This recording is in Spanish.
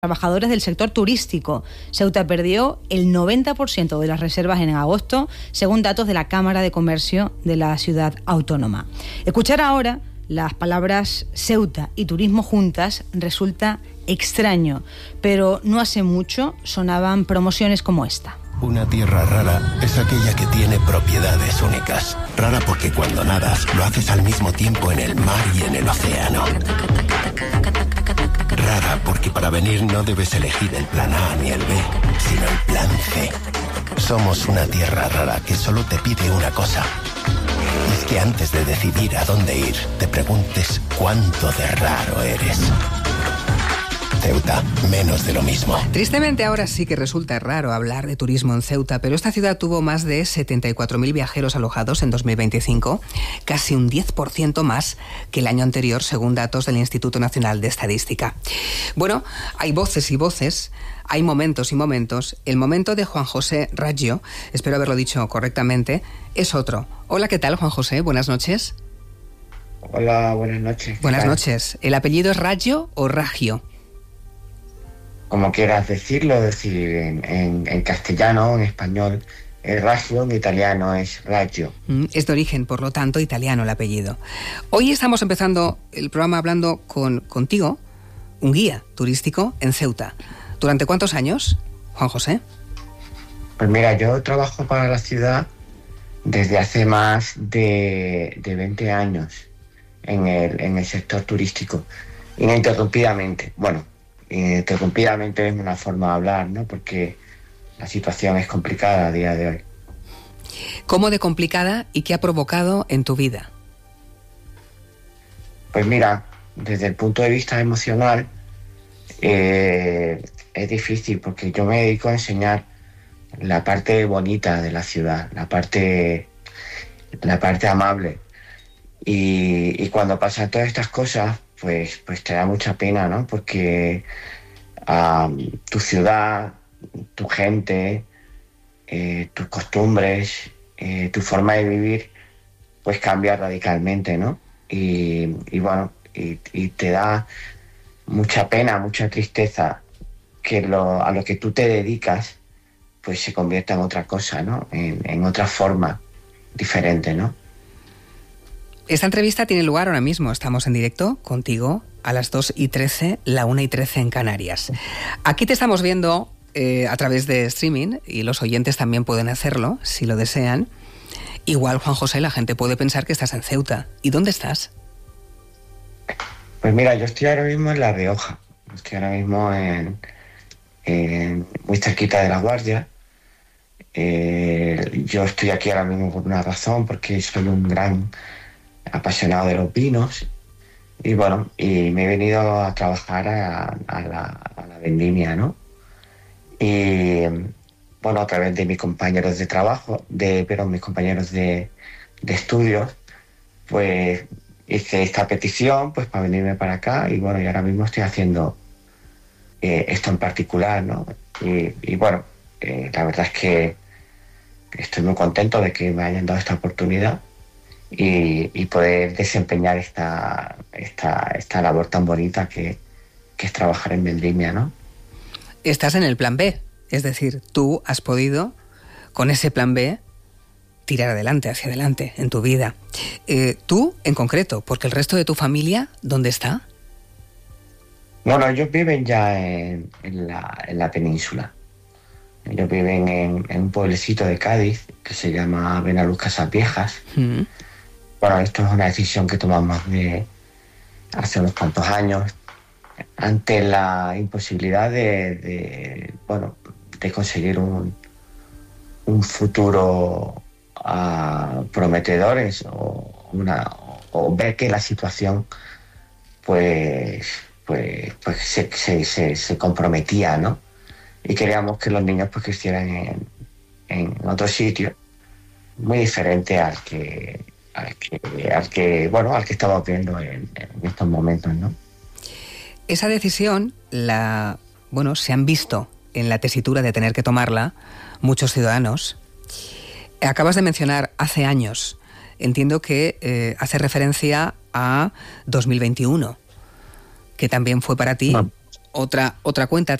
trabajadores del sector turístico. Ceuta perdió el 90% de las reservas en agosto, según datos de la Cámara de Comercio de la ciudad autónoma. Escuchar ahora las palabras Ceuta y turismo juntas resulta extraño, pero no hace mucho sonaban promociones como esta. Una tierra rara es aquella que tiene propiedades únicas. Rara porque cuando nadas lo haces al mismo tiempo en el mar y en el océano. Rara porque para venir no debes elegir el plan A ni el B, sino el plan C. Somos una tierra rara que solo te pide una cosa. Es que antes de decidir a dónde ir, te preguntes cuánto de raro eres. Ceuta, menos de lo mismo. Tristemente ahora sí que resulta raro hablar de turismo en Ceuta, pero esta ciudad tuvo más de 74.000 viajeros alojados en 2025, casi un 10% más que el año anterior, según datos del Instituto Nacional de Estadística. Bueno, hay voces y voces, hay momentos y momentos. El momento de Juan José Raggio, espero haberlo dicho correctamente, es otro. Hola, ¿qué tal, Juan José? Buenas noches. Hola, buenas noches. Buenas noches. ¿El apellido es Raggio o Raggio? Como quieras decirlo, decir en castellano, en español es Raggio, en italiano es Raggio. Es de origen, por lo tanto, italiano el apellido. Hoy estamos empezando el programa hablando contigo, un guía turístico en Ceuta. ¿Durante cuántos años, Juan José? Pues mira, yo trabajo para la ciudad desde hace más de 20 años en el sector turístico, ininterrumpidamente. Bueno, interrumpidamente es una forma de hablar, ¿no? Porque la situación es complicada a día de hoy. ¿Cómo de complicada y qué ha provocado en tu vida? Pues mira, desde el punto de vista emocional es difícil porque yo me dedico a enseñar la parte bonita de la ciudad, la parte amable. Y cuando pasan todas estas cosas, pues te da mucha pena, ¿no? Porque tu ciudad, tu gente, tus costumbres, tu forma de vivir, pues cambia radicalmente, ¿no? Y bueno, y te da mucha pena, mucha tristeza que a lo que tú te dedicas, pues se convierta en otra cosa, ¿no? En otra forma diferente, ¿no? Esta entrevista tiene lugar ahora mismo. Estamos en directo contigo a las 2:13, la 1:13 en Canarias. Aquí te estamos viendo a través de streaming y los oyentes también pueden hacerlo si lo desean. Igual, Juan José, la gente puede pensar que estás en Ceuta. ¿Y dónde estás? Pues mira, yo estoy ahora mismo en La Rioja. Estoy ahora mismo muy cerquita de La Guardia. Yo estoy aquí ahora mismo por una razón, porque soy un gran apasionado de los vinos y bueno, y me he venido a trabajar a la vendimia, ¿no? Y bueno, a través de mis compañeros de trabajo, mis compañeros de estudios, pues hice esta petición pues para venirme para acá y bueno, y ahora mismo estoy haciendo esto en particular, ¿no? Y bueno, la verdad es que estoy muy contento de que me hayan dado esta oportunidad y poder desempeñar esta labor tan bonita que es trabajar en vendimia, ¿no? Estás en el plan B, es decir, tú has podido, con ese plan B, tirar hacia adelante en tu vida. Tú, en concreto, porque el resto de tu familia, ¿dónde está? Bueno, ellos viven ya en la península. Ellos viven en un pueblecito de Cádiz que se llama Benaluz Casaviejas. Bueno, esto es una decisión que tomamos de hace unos cuantos años ante la imposibilidad de conseguir un futuro prometedor o ver que la situación pues se comprometía, ¿no? Y queríamos que los niños pues crecieran en otro sitio muy diferente al que estamos viendo en estos momentos, ¿no? Esa decisión se han visto en la tesitura de tener que tomarla muchos ciudadanos. Acabas de mencionar hace años. Entiendo que hace referencia a 2021, que también fue para ti Otra cuenta